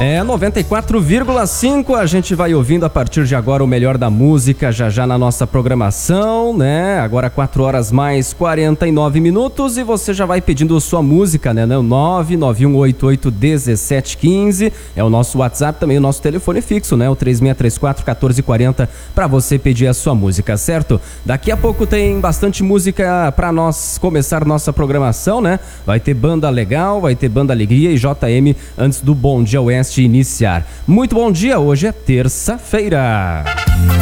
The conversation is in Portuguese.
É 94,5, a gente vai ouvindo a partir de agora o melhor da música já na nossa programação, né? Agora 4 horas mais 49 minutos e você já vai pedindo sua música, né? 991881715 é o nosso WhatsApp, também o nosso telefone fixo, né? O 3634-1440 para você pedir a sua música, certo? Daqui a pouco tem bastante música para nós começar nossa programação, né? Vai ter banda legal, vai ter banda Alegria e JM antes do Bom Dia Oeste iniciar. Muito bom dia, hoje é terça-feira.